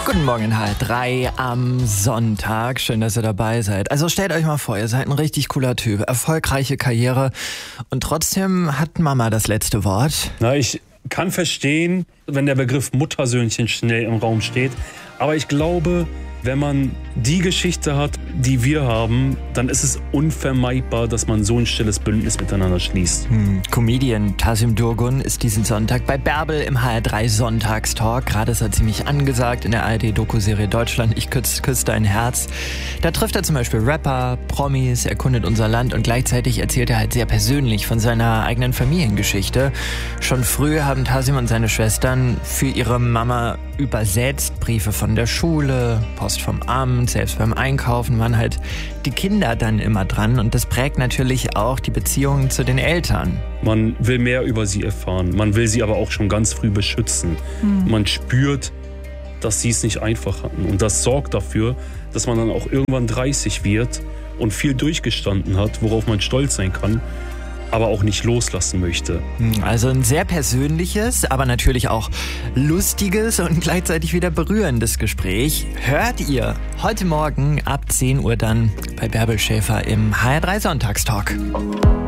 Guten Morgen in H3 am Sonntag. Schön, dass ihr dabei seid. Also stellt euch mal vor, ihr seid ein richtig cooler Typ. Erfolgreiche Karriere und trotzdem hat Mama das letzte Wort. Ich kann verstehen, wenn der Begriff Muttersöhnchen schnell im Raum steht. Aber ich glaube, wenn man die Geschichte hat, die wir haben, dann ist es unvermeidbar, dass man so ein stilles Bündnis miteinander schließt. Comedian Tasim Durgun ist diesen Sonntag bei Bärbel im HR3 Sonntagstalk. Gerade ist er ziemlich angesagt in der ARD-Doku-Serie Deutschland, ich küsse dein Herz. Da trifft er zum Beispiel Rapper, Promis, erkundet unser Land und gleichzeitig erzählt er halt sehr persönlich von seiner eigenen Familiengeschichte. Schon früh haben Tasim und seine Schwestern für ihre Mama übersetzt, Briefe von der Schule, Post vom Amt, selbst beim Einkaufen waren halt die Kinder dann immer dran und das prägt natürlich auch die Beziehungen zu den Eltern. Man will mehr über sie erfahren, man will sie aber auch schon ganz früh beschützen. Man spürt, dass sie es nicht einfach hatten und das sorgt dafür, dass man dann auch irgendwann 30 wird und viel durchgestanden hat, worauf man stolz sein kann, aber auch nicht loslassen möchte. Also ein sehr persönliches, aber natürlich auch lustiges und gleichzeitig wieder berührendes Gespräch hört ihr heute Morgen ab 10 Uhr dann bei Bärbel Schäfer im HR3 Sonntagstalk.